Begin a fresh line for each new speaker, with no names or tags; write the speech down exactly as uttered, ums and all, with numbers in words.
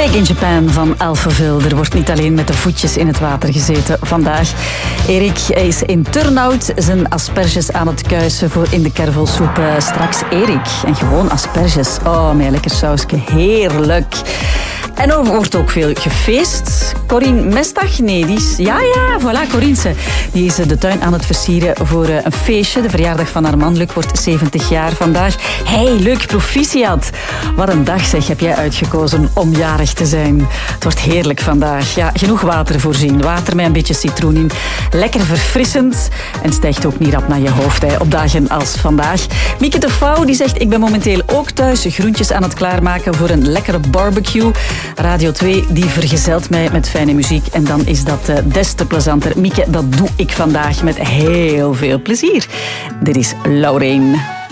Back in Japan van Alphaville. Er wordt niet alleen met de voetjes in het water gezeten vandaag. Erik is in Turnhout zijn asperges aan het kuisen voor in de kervelsoep. Uh, straks Erik. En gewoon asperges. Oh, met een lekker sausje. Heerlijk. En er wordt ook veel gefeest. Corine Mestag, nee, die is... Ja, ja, voilà, Corinse. Die is de tuin aan het versieren voor een feestje. De verjaardag van haar man, Luc, wordt zeventig jaar vandaag. Hey, Luc, proficiat. Wat een dag, zeg, heb jij uitgekozen om jarig te zijn. Het wordt heerlijk vandaag. Ja, genoeg water voorzien. Water met een beetje citroen in. Lekker verfrissend. En stijgt ook niet rap naar je hoofd, hè, op dagen als vandaag. Mieke de Vouw, die zegt, ik ben momenteel ook thuis groentjes aan het klaarmaken voor een lekkere barbecue. Radio twee, die vergezelt mij met fijne muziek. En dan is dat uh, des te plezanter. Mieke, dat doe ik vandaag met heel veel plezier. Dit is Laureen.